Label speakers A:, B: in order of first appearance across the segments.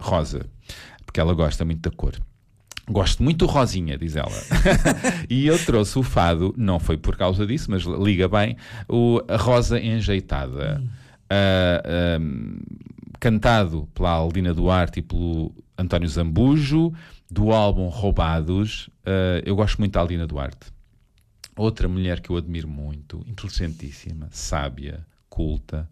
A: rosa, porque ela gosta muito da cor. Gosto muito do rosinha, diz ela. E eu trouxe o fado, não foi por causa disso, mas liga bem, a Rosa Enjeitada. Cantado pela Aldina Duarte e pelo António Zambujo, do álbum Roubados. Eu gosto muito da Aldina Duarte. Outra mulher que eu admiro muito, inteligentíssima, sábia, culta,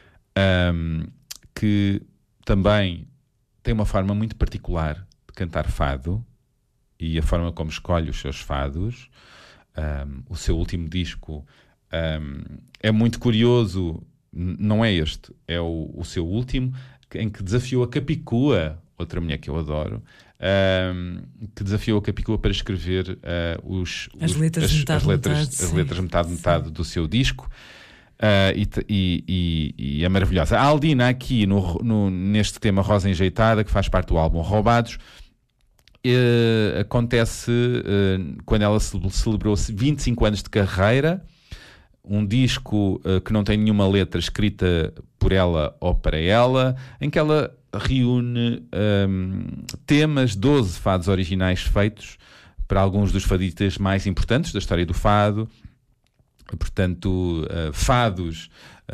A: que também tem uma forma muito particular de cantar fado, e a forma como escolhe os seus fados. O seu último disco é muito curioso, não é este, é o seu último, em que desafiou a Capicua, outra mulher que eu adoro, que desafiou a Capicua para escrever as letras metade do seu disco. E é maravilhosa. A Aldina aqui neste tema Rosa Enjeitada, que faz parte do álbum Roubados, acontece quando ela celebrou 25 anos de carreira, um disco que não tem nenhuma letra escrita por ela ou para ela, em que ela reúne temas, 12 fados originais feitos para alguns dos fadistas mais importantes da história do fado. Portanto, fados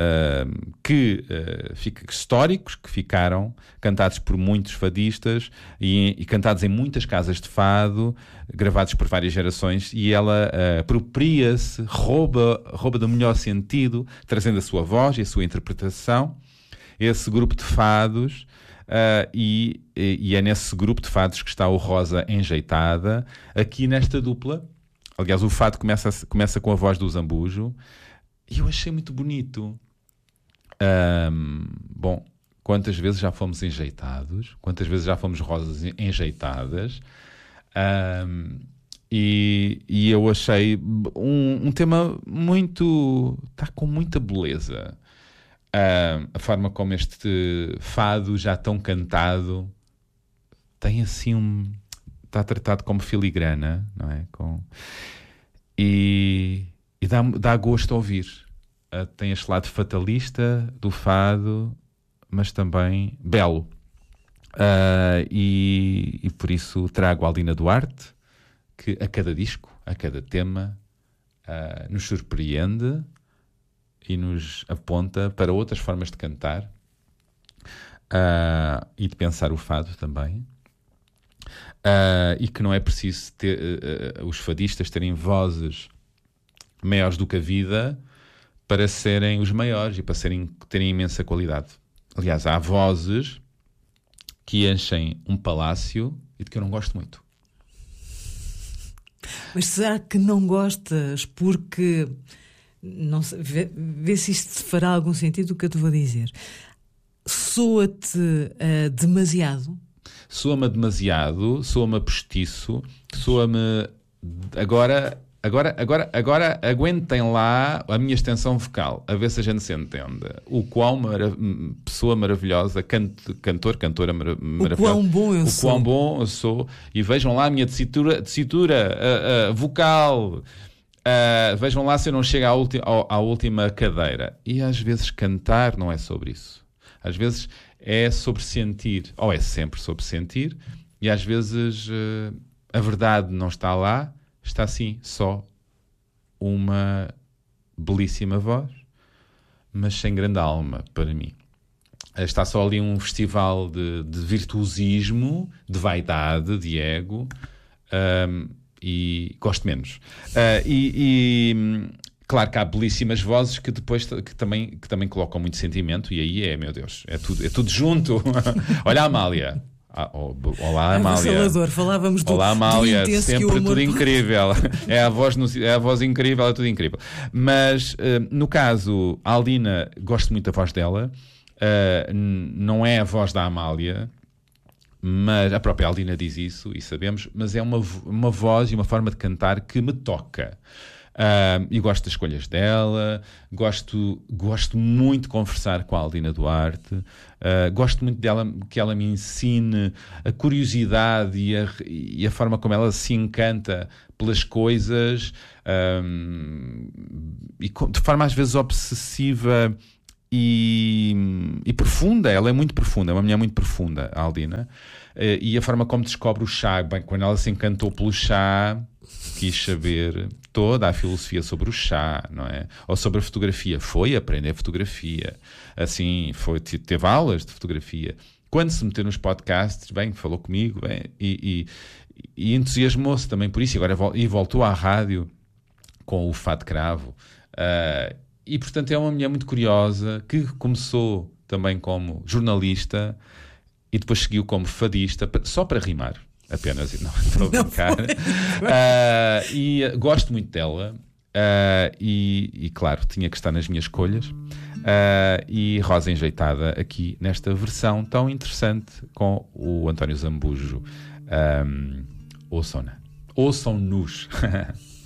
A: históricos, que ficaram cantados por muitos fadistas e cantados em muitas casas de fado, gravados por várias gerações, e ela apropria-se, rouba do melhor sentido, trazendo a sua voz e a sua interpretação, esse grupo de fados, e é nesse grupo de fados que está o Rosa Enjeitada, aqui nesta dupla. Aliás, o fado começa com a voz do Zambujo, e eu achei muito bonito. Bom, quantas vezes já fomos enjeitados, quantas vezes já fomos rosas enjeitadas, e eu achei um tema muito... está com muita beleza. A forma como este fado já tão cantado tem assim está tratado como filigrana, não é? E dá gosto a ouvir. Tem este lado fatalista do fado, mas também belo. E por isso trago a Aldina Duarte, que a cada disco, a cada tema, nos surpreende e nos aponta para outras formas de cantar e de pensar o fado também. E que não é preciso os fadistas terem vozes maiores do que a vida para serem os maiores e para terem imensa qualidade. Aliás, há vozes que enchem um palácio e de que eu não gosto muito.
B: Mas será que não gostas porque... não sei, vê se isto fará algum sentido o que eu te vou dizer. Soa-te demasiado?
A: Soa-me demasiado, soa-me postiço, soa-me... Agora aguentem lá a minha extensão vocal, a ver se a gente se entende. O quão pessoa maravilhosa, cantora maravilhosa.
B: O quão bom eu sou.
A: O quão bom eu sou. E vejam lá a minha tessitura vocal. Vejam lá se eu não chego à última cadeira. E às vezes cantar não é sobre isso. Às vezes é sobre sentir, ou é sempre sobre sentir, e às vezes a verdade não está lá, está sim só uma belíssima voz, mas sem grande alma para mim. Está só ali um festival de virtuosismo, de vaidade, de ego, e gosto menos. Claro que há belíssimas vozes que depois que também colocam muito sentimento, e aí meu Deus, é tudo junto. Olha a Amália. Olá, Amália.
B: Salvador, falávamos do
A: Olá, Amália,
B: do intenso
A: sempre
B: que o amor...
A: tudo incrível. É a voz incrível, é tudo incrível. Mas, no caso, a Aldina, gosto muito da voz dela. Não é a voz da Amália, mas a própria Aldina diz isso, e sabemos, mas é uma voz e uma forma de cantar que me toca. E gosto das escolhas dela, gosto muito de conversar com a Aldina Duarte, gosto muito dela, que ela me ensine a curiosidade e a forma como ela se encanta pelas coisas, e de forma às vezes obsessiva e profunda. Ela é muito profunda, é uma mulher muito profunda, a Aldina. E a forma como descobre o chá, bem, quando ela se encantou pelo chá, quis saber toda a filosofia sobre o chá, não é? Ou sobre a fotografia, foi aprender fotografia, assim, teve aulas de fotografia. Quando se meteu nos podcasts, bem, falou comigo, bem, e entusiasmou-se também por isso, e voltou à rádio com o Fado Cravo. E, portanto, é uma mulher muito curiosa, que começou também como jornalista e depois seguiu como fadista, só para rimar, apenas, não estou a brincar. E gosto muito dela, e, claro, tinha que estar nas minhas escolhas. E Rosa Enjeitada aqui nesta versão tão interessante com o António Zambujo. Ouçam-nos.